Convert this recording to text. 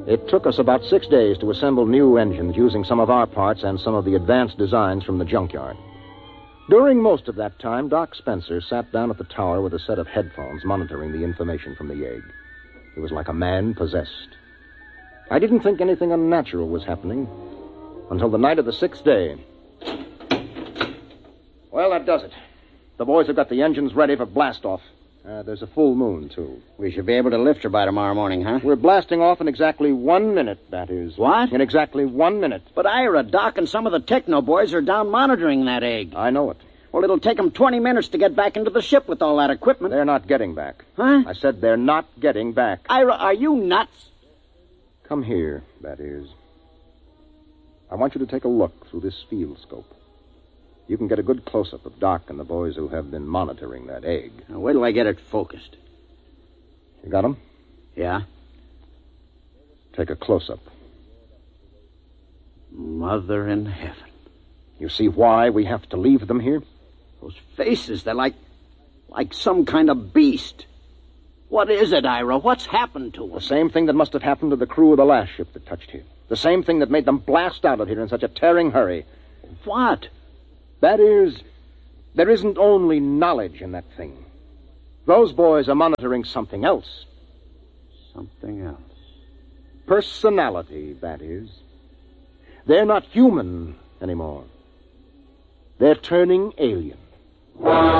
It took us about 6 days to assemble new engines using some of our parts and some of the advanced designs from the junkyard. During most of that time, Doc Spencer sat down at the tower with a set of headphones monitoring the information from the Yegg. He was like a man possessed. I didn't think anything unnatural was happening until the night of the 6th day. Well, that does it. The boys have got the engines ready for blast-off. There's a full moon, too. We should be able to lift her by tomorrow morning, huh? We're blasting off in exactly 1 minute, that is. What? In exactly 1 minute. But Ira, Doc, and some of the techno boys are down monitoring that egg. I know it. Well, it'll take them 20 minutes to get back into the ship with all that equipment. They're not getting back. Huh? I said they're not getting back. Ira, are you nuts? Come here, that is. I want you to take a look through this field scope. You can get a good close-up of Doc and the boys who have been monitoring that egg. Now, wait till I get it focused. You got 'em? Yeah? Take a close-up. Mother in heaven. You see why we have to leave them here? Those faces, they're like some kind of beast. What is it, Ira? What's happened to them? The same thing that must have happened to the crew of the last ship that touched here. The same thing that made them blast out of here in such a tearing hurry. What? That is, there isn't only knowledge in that thing. Those boys are monitoring something else. Something else. Personality, that is. They're not human anymore. They're turning alien.